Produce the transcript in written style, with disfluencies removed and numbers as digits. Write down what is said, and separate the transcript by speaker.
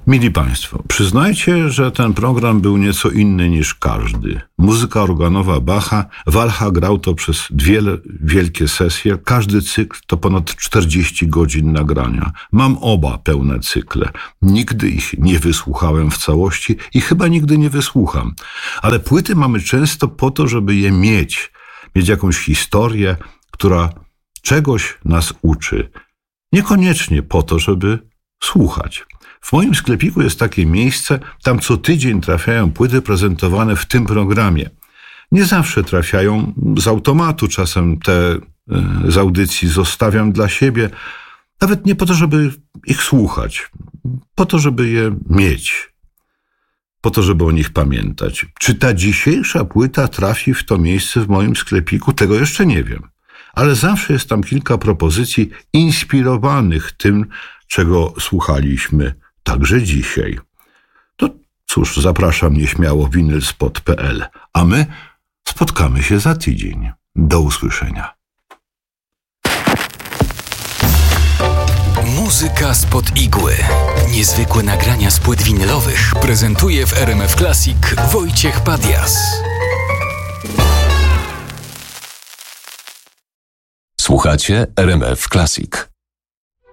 Speaker 1: Mili Państwo, przyznajcie, że ten program był nieco inny niż każdy. Muzyka organowa Bacha, Walcha grał to przez dwie wielkie sesje. Każdy cykl to ponad 40 godzin nagrania. Mam oba pełne cykle. Nigdy ich nie wysłuchałem w całości i chyba nigdy nie wysłucham. Ale płyty mamy często po to, żeby je mieć jakąś historię, która czegoś nas uczy. Niekoniecznie po to, żeby słuchać. W moim sklepiku jest takie miejsce, tam co tydzień trafiają płyty prezentowane w tym programie. Nie zawsze trafiają z automatu, czasem te z audycji zostawiam dla siebie, nawet nie po to, żeby ich słuchać, po to, żeby je mieć, po to, żeby o nich pamiętać. Czy ta dzisiejsza płyta trafi w to miejsce w moim sklepiku? Tego jeszcze nie wiem. Ale zawsze jest tam kilka propozycji inspirowanych tym, czego słuchaliśmy także dzisiaj. To cóż, zapraszam nieśmiało vinylspot.pl, a my spotkamy się za tydzień. Do usłyszenia.
Speaker 2: Muzyka spod igły. Niezwykłe nagrania z płyt winylowych prezentuje w RMF Classic Wojciech Padias.
Speaker 3: Słuchacie RMF Classic.